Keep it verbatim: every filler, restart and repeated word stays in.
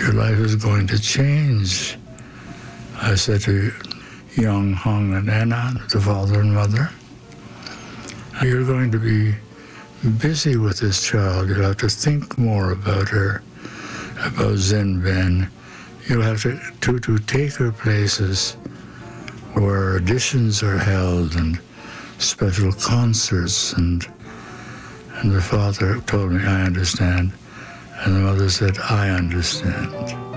your life is going to change. I said to Young, Hong, and Anna, the father and mother, you're going to be busy with this child. You'll have to think more about her, about Zen Ben. You'll have to, to, to take her places where auditions are held and special concerts. And, and the father told me, I understand. And the mother said, I understand.